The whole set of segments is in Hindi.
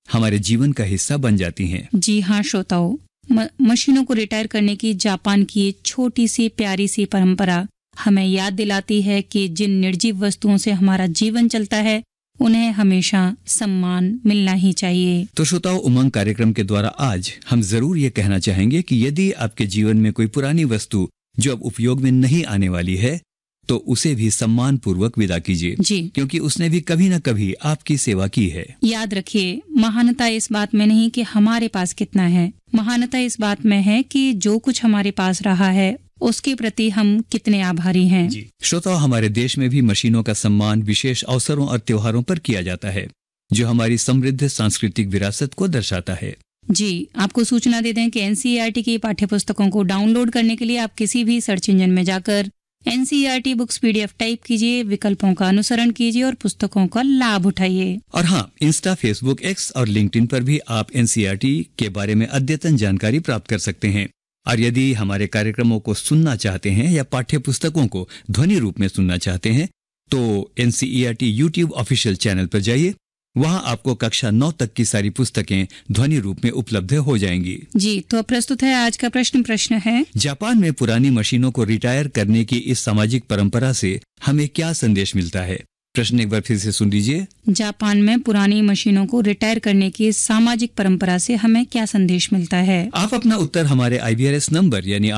हमारे जीवन का हिस्सा बन जाती हैं। जी हाँ श्रोताओं, मशीनों को रिटायर करने की जापान की एक छोटी सी प्यारी सी परंपरा हमें याद दिलाती है कि जिन निर्जीव वस्तुओं से हमारा जीवन चलता है उन्हें हमेशा सम्मान मिलना ही चाहिए। तो श्रोताओं, उमंग कार्यक्रम के द्वारा आज हम जरूर ये कहना चाहेंगे कि यदि आपके जीवन में कोई पुरानी वस्तु जो अब उपयोग में नहीं आने वाली है तो उसे भी सम्मान पूर्वक विदा कीजिए जी, क्योंकि उसने भी कभी न कभी आपकी सेवा की है। याद रखिए, महानता इस बात में नहीं कि हमारे पास कितना है, महानता इस बात में है कि जो कुछ हमारे पास रहा है उसके प्रति हम कितने आभारी हैं। जी श्रोताओ, हमारे देश में भी मशीनों का सम्मान विशेष अवसरों और त्योहारों पर किया जाता है जो हमारी समृद्ध सांस्कृतिक विरासत को दर्शाता है। जी, आपको सूचना दे दें कि एनसीईआरटी की पाठ्यपुस्तकों को डाउनलोड करने के लिए आप किसी भी सर्च इंजन में जाकर एनसीईआरटी बुक्स पीडीएफ टाइप कीजिए, विकल्पों का अनुसरण कीजिए और पुस्तकों का लाभ उठाइए। और हाँ, इंस्टा, फेसबुक, एक्स और लिंक्डइन पर भी आप एनसीईआरटी के बारे में अद्यतन जानकारी प्राप्त कर सकते हैं। और यदि हमारे कार्यक्रमों को सुनना चाहते हैं या पाठ्य पुस्तकों को ध्वनि रूप में सुनना चाहते हैं तो एनसीईआरटी यूट्यूब ऑफिशियल चैनल पर जाइए। वहां आपको कक्षा 9 तक की सारी पुस्तकें ध्वनि रूप में उपलब्ध हो जाएंगी। जी, तो प्रस्तुत है आज का प्रश्न है, जापान में पुरानी मशीनों को रिटायर करने की इस सामाजिक परंपरा से हमें क्या संदेश मिलता है? प्रश्न एक बार फिर से सुन लीजिए। जापान में पुरानी मशीनों को रिटायर करने की इस सामाजिक परंपरा से हमें क्या संदेश मिलता है? आप अपना उत्तर हमारे IVRS नंबर यानी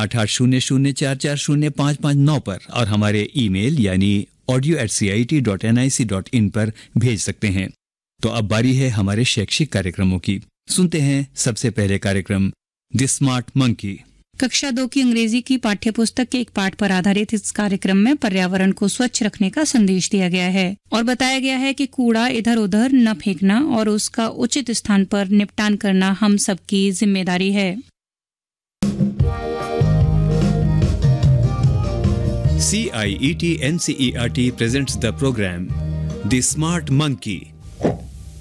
8800440559 पर और हमारे ईमेल यानी audio@cit.nic.in पर भेज सकते हैं। तो अब बारी है हमारे शैक्षिक कार्यक्रमों की। सुनते हैं सबसे पहले कार्यक्रम द स्मार्ट मंकी। कक्षा 2 की अंग्रेजी की पाठ्यपुस्तक के एक पाठ पर आधारित इस कार्यक्रम में पर्यावरण को स्वच्छ रखने का संदेश दिया गया है और बताया गया है कि कूड़ा इधर उधर न फेंकना और उसका उचित स्थान पर निपटान करना हम सबकी जिम्मेदारी है। CIET NCERT presents the program The Smart Monkey